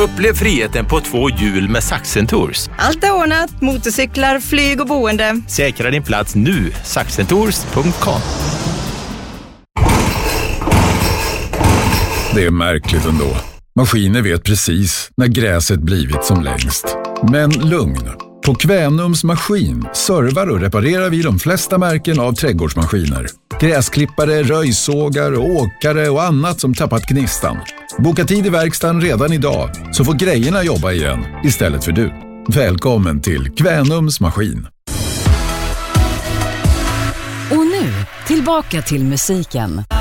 Upplev friheten på 2 hjul med Saxen Tours. Allt är ordnat, motorcyklar, flyg och boende. Säkra din plats nu, saxentours.com. Det är märkligt ändå. Maskiner vet precis när gräset blivit som längst. Men lugn. På Kvänums Maskin servar och reparerar vi de flesta märken av trädgårdsmaskiner. Gräsklippare, röjsågar, åkare och annat som tappat gnistan. Boka tid i verkstaden redan idag så får grejerna jobba igen istället för du. Välkommen till Kvänums Maskin. Och nu, tillbaka till musiken.